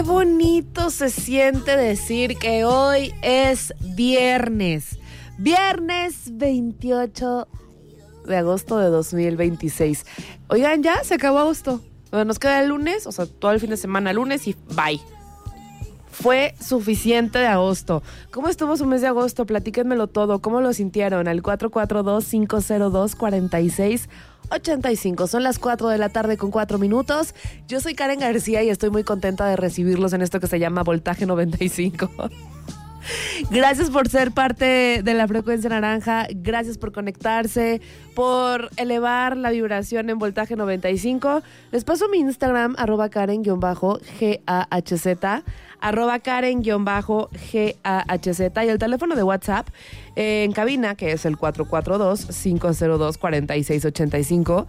Qué bonito se siente decir que hoy es viernes. Viernes 28 de agosto de 2026. Oigan, ya se acabó agosto. Bueno, nos queda el lunes, o sea, todo el fin de semana, lunes y bye. Fue suficiente de agosto. ¿Cómo estuvo su mes de agosto? Platíquenmelo todo. ¿Cómo lo sintieron? Al 442-502-4685. Son las 4 de la tarde con 4 minutos. Yo soy Karen García y estoy muy contenta de recibirlos en esto que se llama Voltaje 95. Gracias por ser parte de la frecuencia naranja, gracias por conectarse, por elevar la vibración en Voltaje 95. Les paso mi Instagram, @Karen_GAHZ, @Karen_GAHZ, y el teléfono de WhatsApp en cabina, que es el 442-502-4685,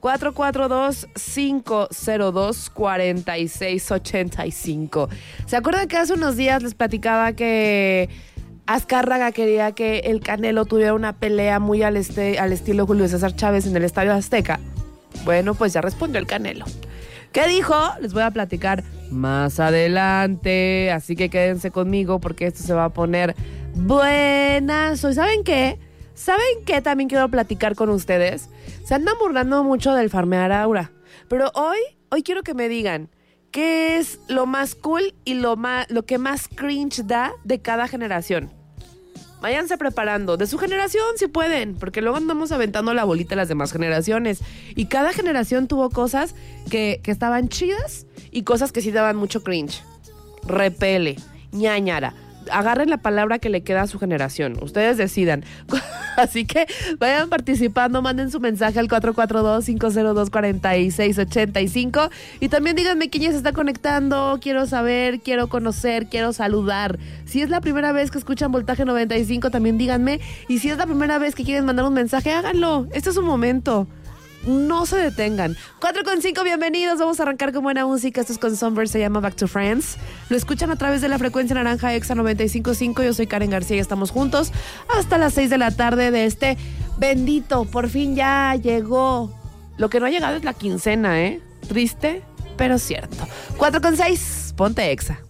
442-502-4685. ¿Se acuerdan que hace unos días les platicaba que Azcárraga quería que el Canelo tuviera una pelea muy al estilo Julio César Chávez en el Estadio Azteca? Bueno, pues ya respondió el Canelo. ¿Qué dijo? Les voy a platicar más adelante, así que quédense conmigo porque esto se va a poner buenazo. ¿Y saben qué? ¿Saben qué también quiero platicar con ustedes? Se andan burlando mucho del farmear aura, pero hoy quiero que me digan qué es lo más cool y lo que más cringe da de cada generación. Váyanse preparando, de su generación si pueden, porque luego andamos aventando la bolita a las demás generaciones. Y cada generación tuvo cosas que estaban chidas y cosas que sí daban mucho cringe. Repele, ñañara. Agarren la palabra que le queda a su generación. Ustedes decidan. Así que vayan participando, manden su mensaje al 442-502-4685. Y también díganme quién ya se está conectando. Quiero saber, quiero conocer, quiero saludar. Si es la primera vez que escuchan Voltaje 95, también díganme. Y si es la primera vez que quieren mandar un mensaje, háganlo. Este es un momento. No se detengan. 4:05, bienvenidos. Vamos a arrancar con buena música. Esto es con Sunburst, se llama Back to Friends. Lo escuchan a través de la frecuencia naranja Exa 95.5. Yo soy Karen García y estamos juntos hasta las 6 de la tarde de este bendito. Por fin ya llegó. Lo que no ha llegado es la quincena, ¿eh? Triste, pero cierto. 4:06, ponte Exa.